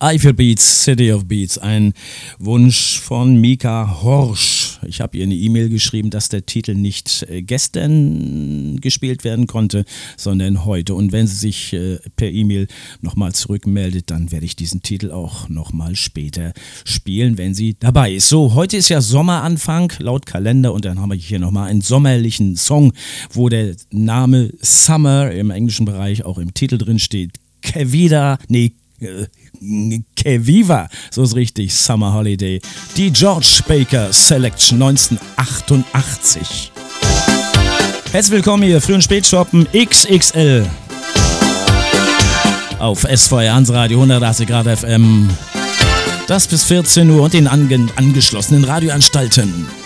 Eiffel Beats, City of Beats, ein Wunsch von Mika Horsch. Ich habe ihr eine E-Mail geschrieben, dass der Titel nicht gestern gespielt werden konnte, sondern heute. Und wenn sie sich per E-Mail nochmal zurückmeldet, dann werde ich diesen Titel auch nochmal später spielen, wenn sie dabei ist. So, heute ist ja Sommeranfang laut Kalender und dann haben wir hier nochmal einen sommerlichen Song, wo der Name Summer im englischen Bereich auch im Titel drin steht. Keviva, so ist richtig, Summer Holiday. Die George Baker Selection 1988. Herzlich willkommen hier, Früh- und Spätshoppen XXL. Auf SVR Hansradio 180 Grad FM. Das bis 14 Uhr und den angeschlossenen Radioanstalten.